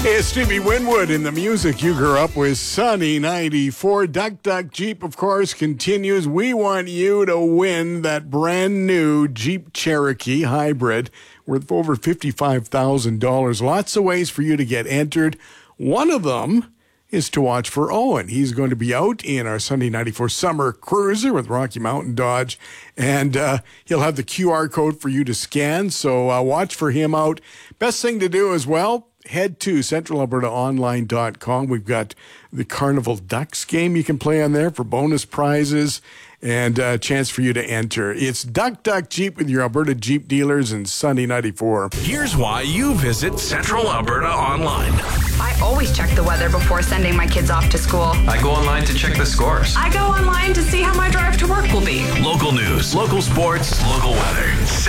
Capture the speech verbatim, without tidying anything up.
Hey, it's Stevie Winwood in the music you grew up with, Sunny ninety-four. Duck Duck Jeep, of course, continues. We want you to win that brand new Jeep Cherokee Hybrid worth over fifty-five thousand dollars. Lots of ways for you to get entered. One of them is to watch for Owen. He's going to be out in our Sunday ninety-four Summer Cruiser with Rocky Mountain Dodge, and uh, he'll have the Q R code for you to scan, so uh, watch for him out. Best thing to do as well, head to central alberta online dot com. We've got the Carnival Ducks game you can play on there for bonus prizes and a chance for you to enter. It's Duck Duck Jeep with your Alberta Jeep dealers in Sunday ninety-four. Here's why you visit Central Alberta Online. I always check the weather before sending my kids off to school. I go online to check the scores. I go online to see how my drive to work will be. Local news, local sports, local weather.